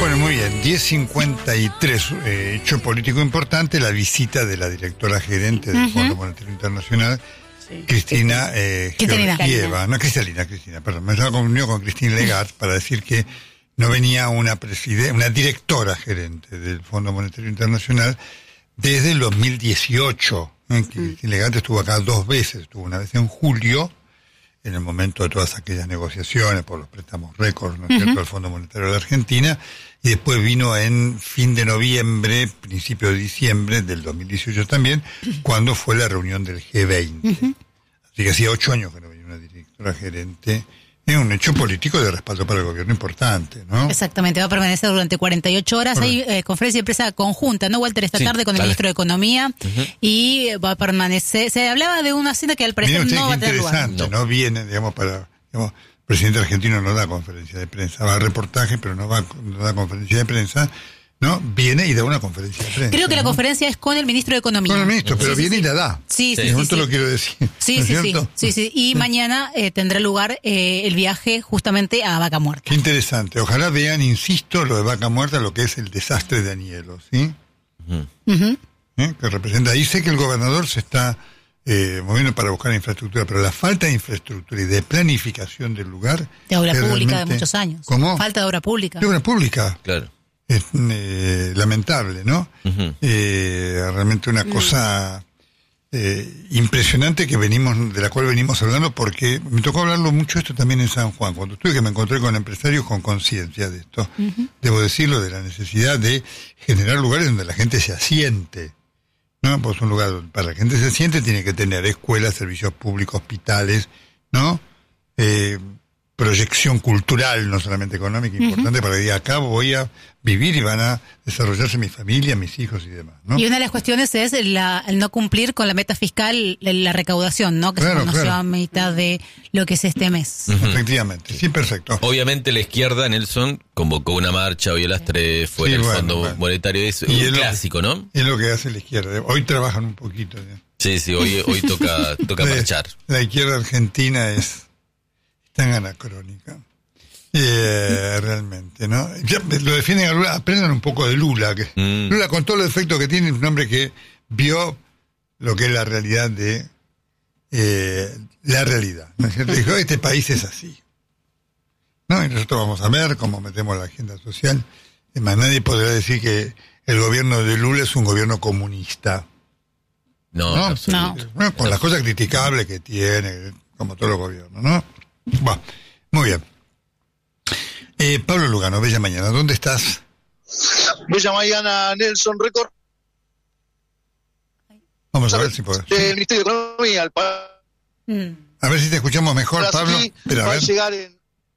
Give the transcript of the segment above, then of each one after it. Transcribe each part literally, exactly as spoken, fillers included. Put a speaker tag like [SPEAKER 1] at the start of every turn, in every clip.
[SPEAKER 1] Bueno, muy bien, diez cincuenta y tres, eh, hecho político importante, la visita de la directora gerente del uh-huh. Fondo Monetario Internacional, sí. Cristina eh, Georgieva, no, Cristalina, Cristina, perdón, me estaba confundido con Christine Lagarde para decir que no venía una preside- una directora gerente del Fondo Monetario Internacional desde el dos mil dieciocho. ¿eh? Que Christine Lagarde estuvo acá dos veces, estuvo una vez en julio, en el momento de todas aquellas negociaciones por los préstamos récords, ¿no es cierto?, uh-huh. del Fondo Monetario de la Argentina, y después vino en fin de noviembre, principio de diciembre del dos mil dieciocho también, cuando fue la reunión del G veinte. Uh-huh. Así que hacía ocho años que no venía una directora gerente. Es un hecho político de respaldo para el gobierno importante, ¿no?
[SPEAKER 2] Exactamente, va a permanecer durante cuarenta y ocho horas. Hay eh, conferencia de prensa conjunta, ¿no, Walter? Esta sí, tarde con el vale. ministro de Economía, uh-huh. y va a permanecer. Se hablaba de una cena que al parecer no va a tener lugar.
[SPEAKER 1] Interesante, no. no viene, digamos, para. Digamos, el presidente argentino no da conferencia de prensa, va a reportaje, pero no va no da conferencia de prensa. No, viene y da una conferencia de prensa.
[SPEAKER 2] Creo que
[SPEAKER 1] ¿no?
[SPEAKER 2] la conferencia es con el ministro de Economía.
[SPEAKER 1] Con el ministro, pero
[SPEAKER 2] sí,
[SPEAKER 1] viene
[SPEAKER 2] sí,
[SPEAKER 1] y la da.
[SPEAKER 2] Sí, sí,
[SPEAKER 1] sí.
[SPEAKER 2] sí.
[SPEAKER 1] No
[SPEAKER 2] sí,
[SPEAKER 1] te
[SPEAKER 2] sí.
[SPEAKER 1] lo quiero decir.
[SPEAKER 2] Sí,
[SPEAKER 1] ¿no
[SPEAKER 2] sí,
[SPEAKER 1] es
[SPEAKER 2] sí, sí, sí. Y mañana eh, tendrá lugar eh, el viaje justamente a Vaca Muerta.
[SPEAKER 1] Qué interesante. Ojalá vean, insisto, lo de Vaca Muerta, lo que es el desastre de Anielo, ¿sí?
[SPEAKER 2] Uh-huh. Uh-huh.
[SPEAKER 1] ¿Eh? Que representa. Ahí sé que el gobernador se está eh, moviendo para buscar infraestructura, pero la falta de infraestructura y de planificación del lugar.
[SPEAKER 2] De obra pública
[SPEAKER 1] realmente...
[SPEAKER 2] de muchos años.
[SPEAKER 1] ¿Cómo?
[SPEAKER 2] Falta de obra pública.
[SPEAKER 1] De obra pública.
[SPEAKER 3] Claro.
[SPEAKER 1] Es eh, lamentable, ¿no? Uh-huh. Eh, realmente una cosa eh, impresionante que venimos, de la cual venimos hablando, porque me tocó hablarlo mucho esto también en San Juan, cuando estuve que me encontré con empresarios con conciencia de esto. Uh-huh. Debo decirlo, de la necesidad de generar lugares donde la gente se asiente, ¿no? Pues un lugar donde para la gente se asiente tiene que tener escuelas, servicios públicos, hospitales, ¿no? Eh, proyección cultural, no solamente económica, importante, uh-huh. para que diga, acá voy a vivir y van a desarrollarse mi familia, mis hijos y demás, ¿no?
[SPEAKER 2] Y una de las cuestiones es la, el no cumplir con la meta fiscal, la recaudación, ¿no? Que claro, se conoció claro. a mitad de lo que es este mes.
[SPEAKER 1] Uh-huh. Efectivamente, sí, perfecto.
[SPEAKER 3] Obviamente la izquierda, Nelson, convocó una marcha hoy a las tres, fue sí, el bueno, Fondo bueno. Monetario, es un es clásico,
[SPEAKER 1] lo,
[SPEAKER 3] ¿no?
[SPEAKER 1] Es lo que hace la izquierda, hoy trabajan un poquito. ¿no?
[SPEAKER 3] Sí, sí, hoy, hoy toca, toca
[SPEAKER 1] la,
[SPEAKER 3] marchar.
[SPEAKER 1] La izquierda argentina es tan anacrónica. Eh, realmente, ¿no? Ya lo defienden a Lula, aprendan un poco de Lula, que mm. Lula, con todos los defectos que tiene, es un hombre que vio lo que es la realidad de eh, la realidad, ¿no es cierto? Dijo, este país es así, ¿no? Y nosotros vamos a ver cómo metemos la agenda social. Es más, nadie podrá decir que el gobierno de Lula es un gobierno comunista.
[SPEAKER 3] No,
[SPEAKER 1] ¿no?
[SPEAKER 3] no.
[SPEAKER 1] ¿no? Con las cosas criticables que tiene, como todos los gobiernos, ¿no? Bueno, muy bien. Eh, Pablo Lugano, Bella Mañana, ¿dónde estás?
[SPEAKER 4] Bella Mañana, Nelson Record.
[SPEAKER 1] Vamos a ver si podemos.
[SPEAKER 4] El Ministerio de Economía, al pa-
[SPEAKER 1] mm. A ver si te escuchamos mejor, Pablo. Espera, a ver.
[SPEAKER 4] Llegar en...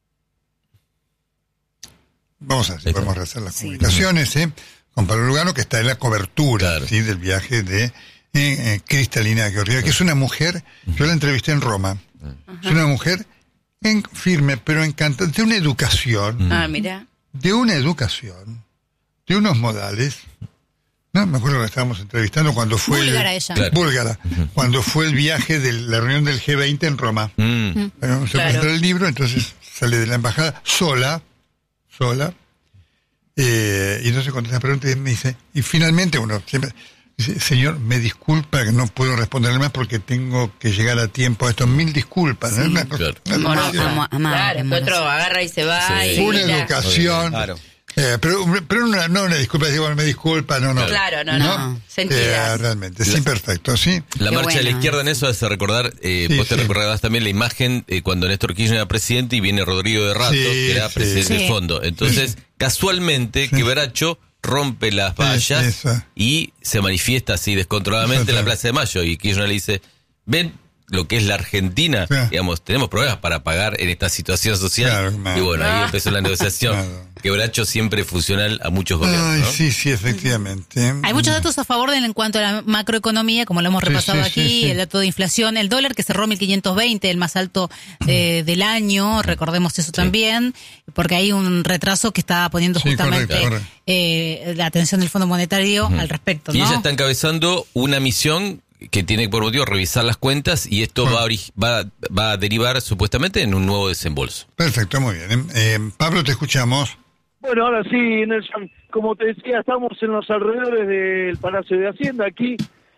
[SPEAKER 1] Vamos a ver si podemos rehacer las sí. comunicaciones, ¿eh? Con Pablo Lugano, que está en la cobertura, claro. ¿sí? del viaje de eh, eh, Cristalina Georgieva, que es una mujer, yo la entrevisté en Roma, uh-huh. es una mujer en, firme, pero encantante, de una educación.
[SPEAKER 2] Ah, mira.
[SPEAKER 1] De una educación, de unos modales. No, me acuerdo que estábamos entrevistando cuando fue...
[SPEAKER 2] Búlgara
[SPEAKER 1] el,
[SPEAKER 2] ella.
[SPEAKER 1] Claro. Búlgara. Uh-huh. Cuando fue el viaje de la reunión del G veinte en Roma.
[SPEAKER 3] Uh-huh.
[SPEAKER 1] Bueno, se presentó el libro, entonces sale de la embajada sola, sola. Eh, y entonces cuando se pregunta me dice, y finalmente uno siempre... Dice, señor, me disculpa que no puedo responderle más porque tengo que llegar a tiempo a esto. Mil disculpas.
[SPEAKER 5] Sí,
[SPEAKER 1] ¿no? Una cosa,
[SPEAKER 5] claro.
[SPEAKER 1] una
[SPEAKER 5] Bueno, amo, amo, claro, después otro agarra y se va. Sí.
[SPEAKER 1] Y una
[SPEAKER 5] la...
[SPEAKER 1] educación. Claro. Eh, pero pero una, no una disculpa, digo, bueno, me disculpa, no, no.
[SPEAKER 5] Claro, no, no. no.
[SPEAKER 1] Eh, realmente, sí, perfecto, sí.
[SPEAKER 3] La
[SPEAKER 5] Qué
[SPEAKER 3] marcha
[SPEAKER 5] bueno.
[SPEAKER 3] de la izquierda en eso hace recordar, eh,
[SPEAKER 1] sí,
[SPEAKER 3] vos te
[SPEAKER 1] sí.
[SPEAKER 3] recordarás también la imagen eh, cuando Néstor Kirchner era presidente y viene Rodrigo de Rato,
[SPEAKER 1] sí,
[SPEAKER 3] que era
[SPEAKER 1] sí.
[SPEAKER 3] presidente
[SPEAKER 2] Sí.
[SPEAKER 3] del fondo. Entonces, sí. casualmente,
[SPEAKER 1] sí.
[SPEAKER 3] Quebracho rompe las vallas
[SPEAKER 1] sí,
[SPEAKER 3] y se manifiesta así descontroladamente en la Plaza de Mayo. Y Kirchner le dice, ven lo que es la Argentina,
[SPEAKER 1] sí.
[SPEAKER 3] digamos, tenemos problemas para pagar en esta situación social.
[SPEAKER 1] Claro,
[SPEAKER 3] y bueno, ahí
[SPEAKER 5] ah.
[SPEAKER 3] empezó la negociación.
[SPEAKER 1] Claro.
[SPEAKER 3] Quebracho siempre funcional a muchos gobiernos,
[SPEAKER 1] Ay,
[SPEAKER 3] ¿no?
[SPEAKER 1] sí, sí, efectivamente.
[SPEAKER 2] Hay muchos datos a favor de, en cuanto a la macroeconomía, como lo hemos
[SPEAKER 1] Sí,
[SPEAKER 2] repasado
[SPEAKER 1] sí,
[SPEAKER 2] aquí,
[SPEAKER 1] sí, sí.
[SPEAKER 2] el dato de inflación, el dólar que cerró mil quinientos veinte, el más alto eh, del año, recordemos eso
[SPEAKER 3] Sí.
[SPEAKER 2] también, porque hay un retraso que está poniendo
[SPEAKER 1] Sí,
[SPEAKER 2] justamente
[SPEAKER 1] correcto, correcto.
[SPEAKER 2] Eh, la atención del Fondo Monetario
[SPEAKER 3] Ujú.
[SPEAKER 2] al respecto, ¿no?
[SPEAKER 3] Y ella está encabezando una misión que tiene por motivo revisar las cuentas y esto
[SPEAKER 1] Bueno.
[SPEAKER 3] va, a ori- va, va a derivar supuestamente en un nuevo desembolso.
[SPEAKER 1] Perfecto, muy bien. Eh, Pablo, te escuchamos.
[SPEAKER 6] Bueno, ahora sí, Nelson, como te decía, estamos en los alrededores del Palacio de Hacienda. Aquí,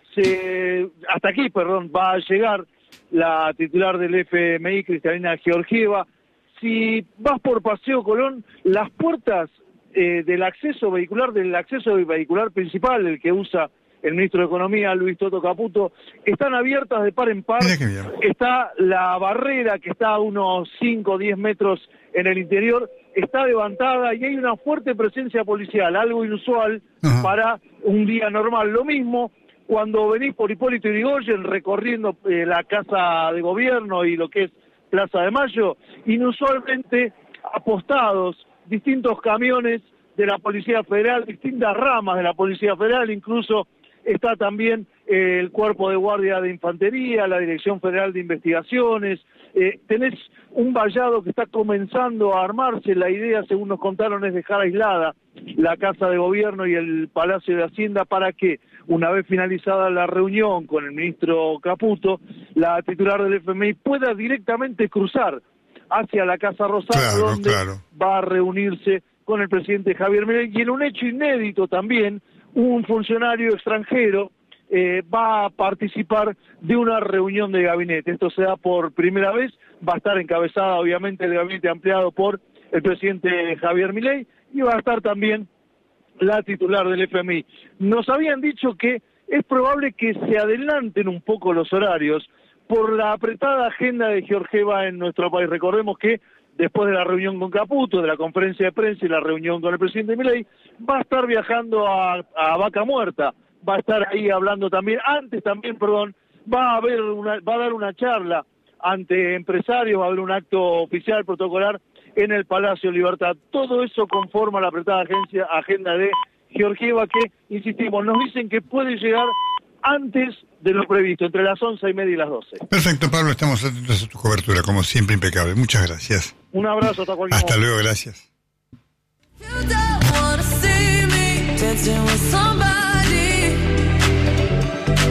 [SPEAKER 6] se, hasta aquí, perdón, va a llegar la titular del F M I, Cristalina Georgieva. Si vas por Paseo Colón, las puertas eh, del acceso vehicular, del acceso vehicular principal, el que usa el ministro de Economía, Luis Toto Caputo, están abiertas de par en par. Está la barrera que está a unos cinco o diez metros en el interior, está levantada y hay una fuerte presencia policial, algo inusual uh-huh. para un día normal. Lo mismo cuando venís por Hipólito Yrigoyen recorriendo eh, la Casa de Gobierno y lo que es Plaza de Mayo, inusualmente apostados distintos camiones de la Policía Federal, distintas ramas de la Policía Federal, incluso está también eh, el Cuerpo de Guardia de Infantería, la Dirección Federal de Investigaciones. Eh, tenés un vallado que está comenzando a armarse. La idea, según nos contaron, es dejar aislada la Casa de Gobierno y el Palacio de Hacienda para que, una vez finalizada la reunión con el ministro Caputo, la titular del F M I pueda directamente cruzar hacia la Casa Rosada, claro, donde claro. va a reunirse con el presidente Javier Milei. Y en un hecho inédito también, un funcionario extranjero eh, va a participar de una reunión de gabinete. Esto se da por primera vez, va a estar encabezada obviamente el gabinete ampliado por el presidente Javier Milei y va a estar también la titular del F M I. Nos habían dicho que es probable que se adelanten un poco los horarios por la apretada agenda de Georgieva en nuestro país. Recordemos que después de la reunión con Caputo, de la conferencia de prensa y la reunión con el presidente Milei, va a estar viajando a, a Vaca Muerta, va a estar ahí hablando también, antes también, perdón, va a haber una, va a dar una charla ante empresarios, va a haber un acto oficial protocolar en el Palacio Libertad. Todo eso conforma la apretada agencia, agenda de Georgieva que, insistimos, nos dicen que puede llegar antes de lo previsto, entre las once y media y las doce.
[SPEAKER 1] Perfecto, Pablo, estamos atentos a tu cobertura, como siempre, impecable. Muchas gracias.
[SPEAKER 6] Un abrazo, hasta cualquier
[SPEAKER 1] Hasta
[SPEAKER 6] momento.
[SPEAKER 1] luego, gracias.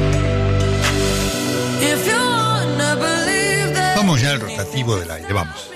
[SPEAKER 1] Vamos ya al rotativo del aire, vamos.